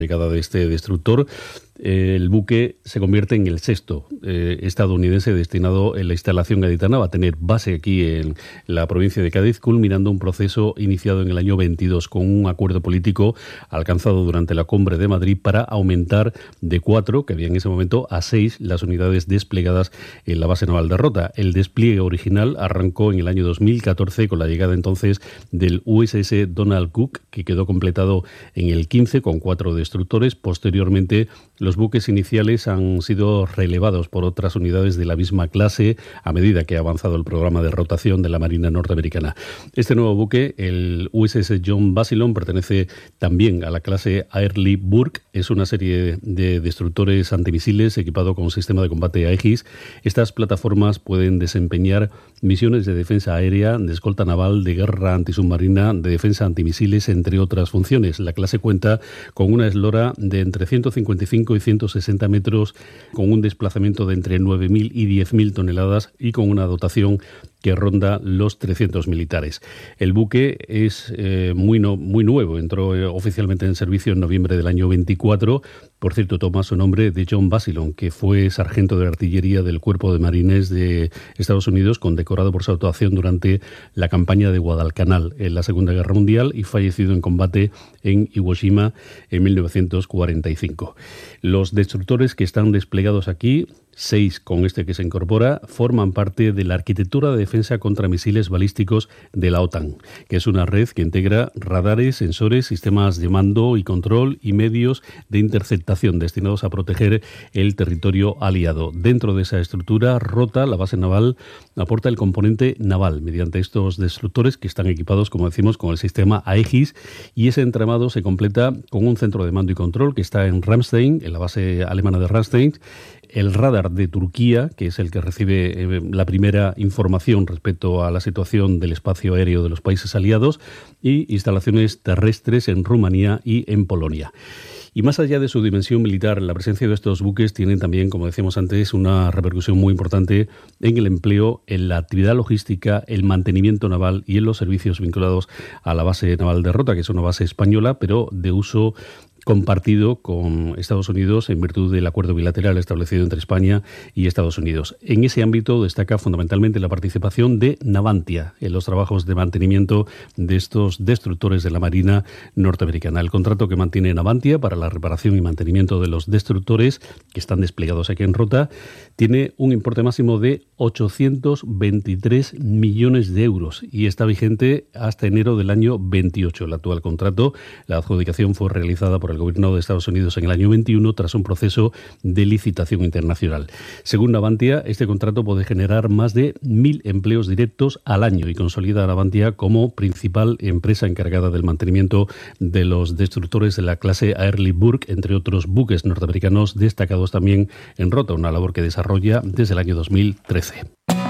llegada de este destructor, el buque se convierte en el sexto estadounidense destinado en la instalación gaditana. Va a tener base aquí en la provincia de Cádiz, culminando un proceso iniciado en el año 22 con un acuerdo político alcanzado durante la Cumbre de Madrid para aumentar de 4, que había en ese momento, a 6 las unidades desplegadas en la base naval de Rota. El despliegue original arrancó en el año 2014 con la llegada entonces del USS Donald Cook, que quedó completado en el 15 con 4 destructores. Posteriormente, los buques iniciales han sido relevados por otras unidades de la misma clase a medida que ha avanzado el programa de rotación de la Marina norteamericana. Este nuevo buque, el USS John Basilone, pertenece también a la clase Airlie Burke. Es una serie de destructores antimisiles equipado con un sistema de combate Aegis. Estas plataformas pueden desempeñar misiones de defensa aérea, de escolta naval, de guerra antisubmarina, de defensa antimisiles, entre otras funciones. La clase cuenta con una eslora de entre 155 y 160 metros, con un desplazamiento de entre 9.000 y 10.000 toneladas y con una dotación que ronda los 300 militares. El buque es muy nuevo, entró oficialmente en servicio en noviembre del año 24. Por cierto, toma su nombre de John Basilone, que fue sargento de artillería del Cuerpo de Marines de Estados Unidos, condecorado por su actuación durante la campaña de Guadalcanal en la Segunda Guerra Mundial y fallecido en combate en Iwo Jima en 1945. Los destructores que están desplegados aquí, 6 con este que se incorpora, forman parte de la arquitectura de defensa contra misiles balísticos de la OTAN, que es una red que integra radares, sensores, sistemas de mando y control y medios de interceptación destinados a proteger el territorio aliado. Dentro de esa estructura, Rota, la base naval, aporta el componente naval mediante estos destructores que están equipados, como decimos, con el sistema Aegis, y ese entramado se completa con un centro de mando y control que está en Ramstein, en la base alemana de Ramstein, el radar de Turquía, que es el que recibe la primera información respecto a la situación del espacio aéreo de los países aliados, y instalaciones terrestres en Rumanía y en Polonia. Y más allá de su dimensión militar, la presencia de estos buques tiene también, como decíamos antes, una repercusión muy importante en el empleo, en la actividad logística, el mantenimiento naval y en los servicios vinculados a la base naval de Rota, que es una base española, pero de uso compartido con Estados Unidos en virtud del acuerdo bilateral establecido entre España y Estados Unidos. En ese ámbito destaca fundamentalmente la participación de Navantia en los trabajos de mantenimiento de estos destructores de la Marina norteamericana. El contrato que mantiene Navantia para la reparación y mantenimiento de los destructores que están desplegados aquí en Rota tiene un importe máximo de 823 millones de euros y está vigente hasta enero del año 28. El actual contrato, la adjudicación fue realizada por el gobierno de Estados Unidos en el año 21 tras un proceso de licitación internacional. Según Navantia, este contrato puede generar más de 1.000 empleos directos al año y consolida a Navantia como principal empresa encargada del mantenimiento de los destructores de la clase Airlie Burke, entre otros buques norteamericanos destacados también en Rota, una labor que desarrolla desde el año 2013.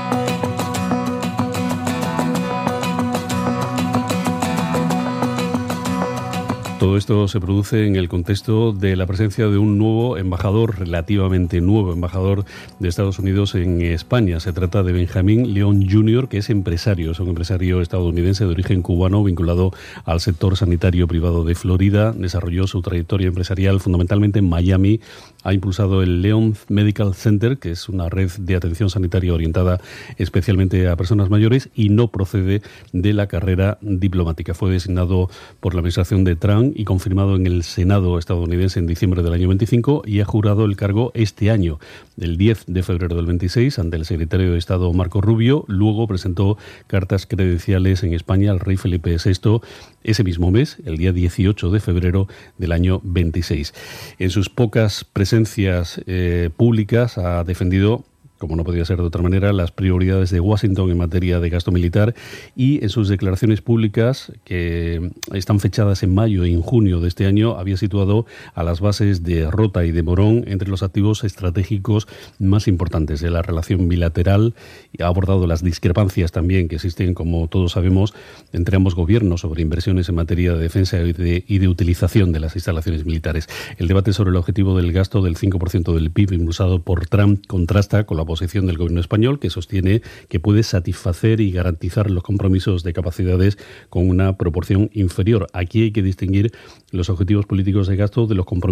Todo esto se produce en el contexto de la presencia de un nuevo embajador, relativamente nuevo embajador de Estados Unidos en España. Se trata de Benjamín León Jr., que es empresario, es un empresario estadounidense de origen cubano vinculado al sector sanitario privado de Florida. Desarrolló su trayectoria empresarial fundamentalmente en Miami. Ha impulsado el León Medical Center, que es una red de atención sanitaria orientada especialmente a personas mayores, y no procede de la carrera diplomática. Fue designado por la administración de Trump y confirmado en el Senado estadounidense en diciembre del año 25 y ha jurado el cargo este año, el 10 de febrero del 26, ante el secretario de Estado Marco Rubio. Luego presentó cartas credenciales en España al rey Felipe VI ese mismo mes, el día 18 de febrero del año 26. En sus pocas presencias públicas ha defendido, como no podía ser de otra manera, las prioridades de Washington en materia de gasto militar, y en sus declaraciones públicas, que están fechadas en mayo y en junio de este año, había situado a las bases de Rota y de Morón entre los activos estratégicos más importantes de la relación bilateral, y ha abordado las discrepancias también que existen, como todos sabemos, entre ambos gobiernos sobre inversiones en materia de defensa y de utilización de las instalaciones militares. El debate sobre el objetivo del gasto del 5% del PIB impulsado por Trump contrasta con la posición del gobierno español, que sostiene que puede satisfacer y garantizar los compromisos de capacidades con una proporción inferior. Aquí hay que distinguir los objetivos políticos de gasto de los compromisos